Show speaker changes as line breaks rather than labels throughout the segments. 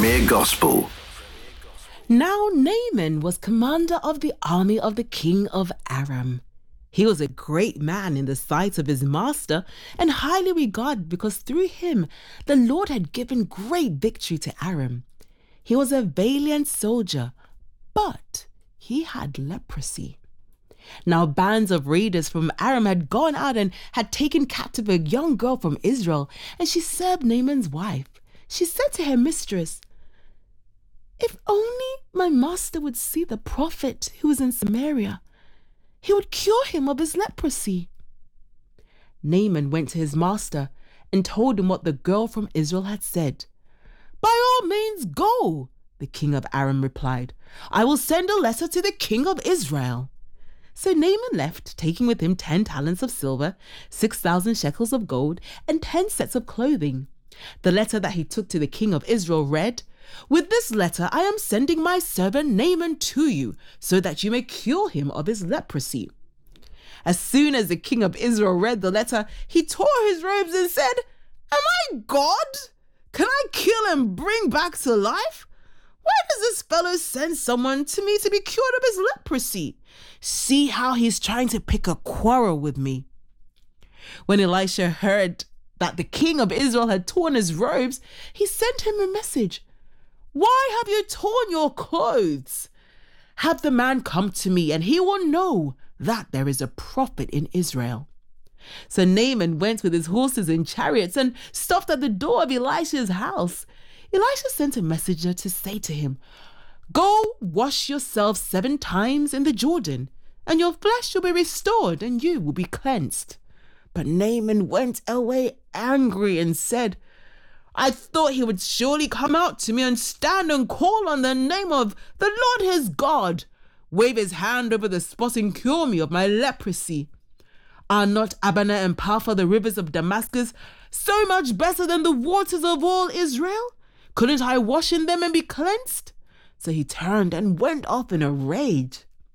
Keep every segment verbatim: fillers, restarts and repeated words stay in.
Premier Gospel.
Now Naaman was commander of the army of the king of Aram. He was a great man in the sight of his master and highly regarded because through him the Lord had given great victory to Aram. He was a valiant soldier, but he had leprosy. Now bands of raiders from Aram had gone out and had taken captive a young girl from Israel, and she served Naaman's wife. She said to her mistress, "If only my master would see the prophet who is in Samaria, he would cure him of his leprosy." Naaman went to his master and told him what the girl from Israel had said. "By all means go," the king of Aram replied. "I will send a letter to the king of Israel." So Naaman left, taking with him ten talents of silver, six thousand shekels of gold, and ten sets of clothing. The letter that he took to the king of Israel read, "With this letter I am sending my servant Naaman to you, so that you may cure him of his leprosy." As soon as the king of Israel read the letter, he tore his robes and said, "Am I God? Can I kill and bring back to life? Why does this fellow send someone to me to be cured of his leprosy? See how he's trying to pick a quarrel with me." When Elisha heard that the king of Israel had torn his robes, he sent him a message. "Why have you torn your clothes? Have the man come to me, and he will know that there is a prophet in Israel." So Naaman went with his horses and chariots and stopped at the door of Elisha's house. Elisha sent a messenger to say to him, "Go wash yourself seven times in the Jordan, and your flesh will be restored, and you will be cleansed." But Naaman went away angry and said, "I thought he would surely come out to me and stand and call on the name of the Lord his God, wave his hand over the spot and cure me of my leprosy. Are not Abana and Papha, the rivers of Damascus, so much better than the waters of all Israel? Couldn't I wash in them and be cleansed?" So he turned and went off in a rage.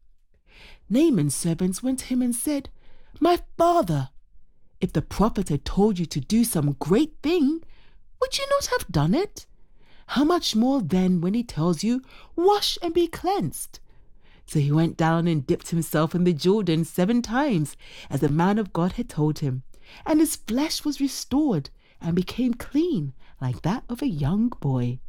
Naaman's servants went to him and said, "My father, if the prophet had told you to do some great thing, would you not have done it? How much more then when he tells you, 'Wash and be cleansed'?" So he went down and dipped himself in the Jordan seven times, as the man of God had told him, and his flesh was restored and became clean like that of a young boy.